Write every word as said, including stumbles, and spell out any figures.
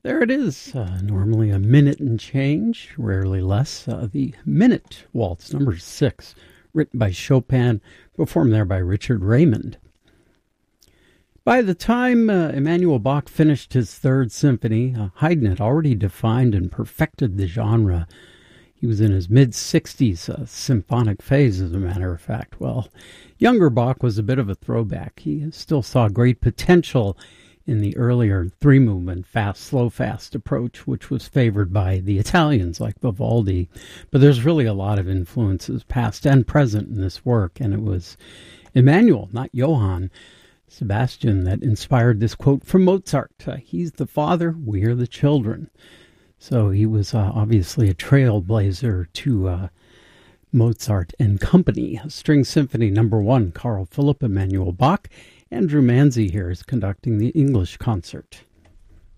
There it is, uh, normally a minute and change, rarely less. Uh, the Minute Waltz, number six, written by Chopin, performed there by Richard Raymond. By the time uh, Emanuel Bach finished his third symphony, uh, Haydn had already defined and perfected the genre. He was in his mid-sixties, uh, symphonic phase, as a matter of fact. Well, younger Bach was a bit of a throwback. He still saw great potential in the earlier three-movement, fast, slow-fast approach, which was favored by the Italians like Vivaldi. But there's really a lot of influences, past and present, in this work, and it was Emanuel, not Johann Sebastian, that inspired this quote from Mozart. Uh, He's the father, we're the children. So he was uh, obviously a trailblazer to uh, Mozart and company. String Symphony number one, Carl Philipp Emanuel Bach. Andrew Manzi here is conducting the English concert.